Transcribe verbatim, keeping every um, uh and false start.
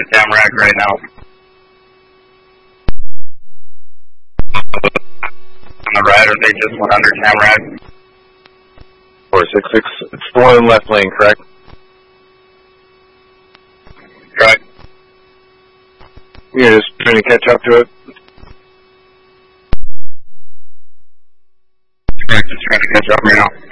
to Tamarack right now. On the right, or they just went under Tamarack? four six six, it's the one in left lane, correct? Correct. You're just trying to catch up to it? Correct, just trying to catch up right now.